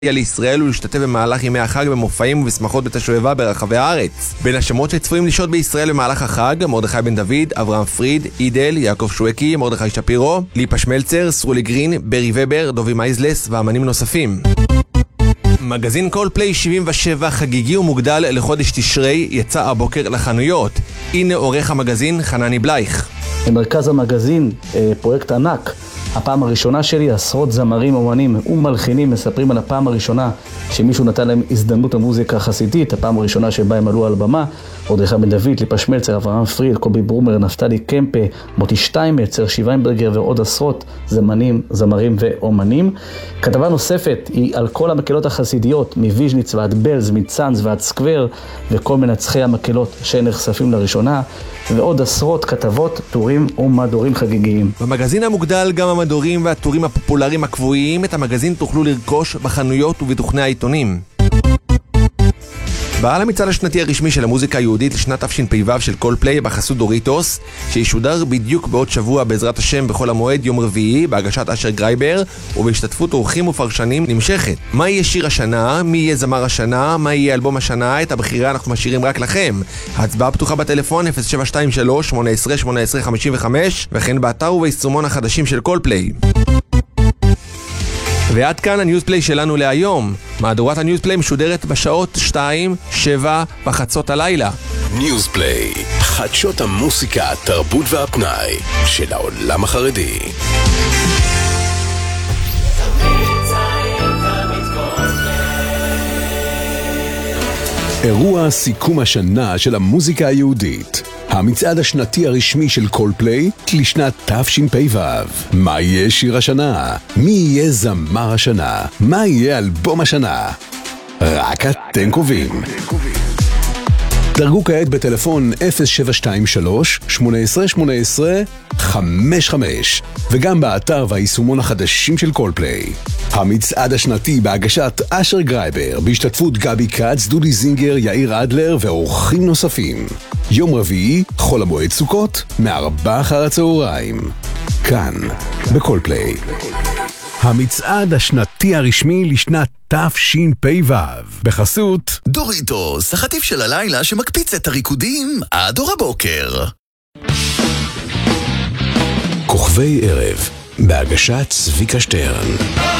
לישראל ולהשתתף במהלך ימי החג במופעים ובשמחות בית השואבה ברחבי הארץ. בין השמות שצפויים לשהות בישראל במהלך החג, מרדכי בן דוד, אברהם פריד, אידל, יעקב שווקי, מרדכי שפירו, ליפה שמלצר, סרולי גרין, ברי ובר, דובי מייזלס ואמנים נוספים. מגזין קולפליי 77 חגיגי ומוגדל לחודש תשרי יצא הבוקר לחנויות. הנה עורך המגזין חנני בלייך. במרכז המגזין פרויקט ענק. הפעם הראשונה שלי, עשרות זמרים, אומנים ומלחינים מספרים על הפעם הראשונה שמישהו נתן להם הזדמנות המוזיקה החסידית, הפעם הראשונה שבה הם עלו על במה, מרדכי בן דוד, ליפה שמלצר, אברהם פריד, קובי ברומר, נפתלי קמפה, מוטי שטיינמלצר, שיביינברגר ועוד עשרות זמרים ואומנים. כתבה נוספת היא על כל המקהלות החסידיות, מוויז'ניץ ועד בלז, מצאנז ועד סקוור, וכל מנצחי המקהלות שנחשפים לראשונה, ועוד עשרות כתבות, טורים ומדורים חגיגיים. במגזין המוגדל גם המדורים והטורים הפופולריים הקבועים. את המגזין תוכלו לרכוש בחנויות ובתוכני העיתונים. בעל המצעד השנתי הרשמי של המוזיקה היהודית לשנת תשפ"ו של קולפליי בחסות דוריטוס, שישודר בדיוק בעוד שבוע בעזרת השם בכל המועד יום רביעי בהגשת אשר גרייבר ובהשתתפות אורחים ופרשנים נמשכת. מה יהיה שיר השנה? מי יהיה זמר השנה? מה יהיה אלבום השנה? את הבחירה אנחנו משאירים רק לכם. ההצבעה פתוחה בטלפון 0723-18-18-55 וכן באתר וביישומון החדשים של קולפליי. ועד כאן הניוזפליי שלנו להיום. מהדורת הניוזפליי משודרת בשעות 2-7 בחצות הלילה. ניוזפליי, חדשות המוסיקה, התרבות והפנאי של העולם החרדי. אירוע סיכום השנה של המוזיקה היהודית. המצעד השנתי הרשמי של קולפליי לשנת תשפ"ו. מה יהיה שיר השנה? מי יהיה זמר השנה? מה יהיה אלבום השנה? רק אתם קובעים. דרגו כעת בטלפון 0723-18-18-55 וגם באתר והיישומון החדשים של קולפליי. המצעד השנתי בהגשת אשר גרייבר בהשתתפות גבי קץ, דודי זינגר, יאיר אדלר ואורחים נוספים. יום רביעי, חול המועד סוכות, 16:00 כאן בקולפליי. המצעד השנתי הרשמי לשנת תשפ"ו בחסות דוריטוס, החטיף של הלילה שמקפיץ את הריקודים עד אור הבוקר. כוכבי ערב בהגשת צביקה שטרן.